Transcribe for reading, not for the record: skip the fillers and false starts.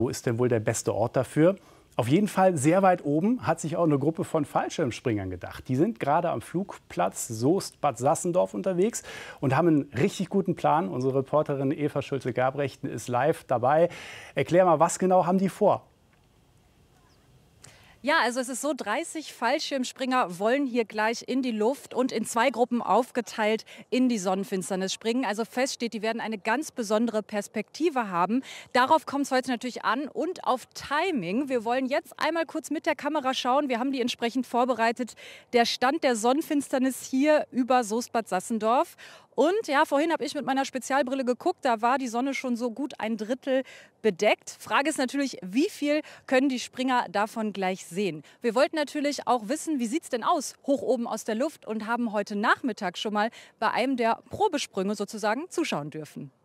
Wo ist denn wohl der beste Ort dafür? Auf jeden Fall sehr weit oben hat sich auch eine Gruppe von Fallschirmspringern gedacht. Die sind gerade am Flugplatz Soest-Bad Sassendorf unterwegs und haben einen richtig guten Plan. Unsere Reporterin Eva Schulze-Gabrechten ist live dabei. Erklär mal, was genau haben die vor? Ja, also es ist so, 30 Fallschirmspringer wollen hier gleich in die Luft und in 2 Gruppen aufgeteilt in die Sonnenfinsternis springen. Also fest steht, die werden eine ganz besondere Perspektive haben. Darauf kommt es heute natürlich an und auf Timing. Wir wollen jetzt einmal kurz mit der Kamera schauen. Wir haben die entsprechend vorbereitet. Der Stand der Sonnenfinsternis hier über Soest-Bad Sassendorf. Und ja, vorhin habe ich mit meiner Spezialbrille geguckt, da war die Sonne schon so gut 1/3 bedeckt. Frage ist natürlich, wie viel können die Springer davon gleich sehen? Wir wollten natürlich auch wissen, wie sieht es denn aus, hoch oben aus der Luft, und haben heute Nachmittag schon mal bei einem der Probesprünge sozusagen zuschauen dürfen.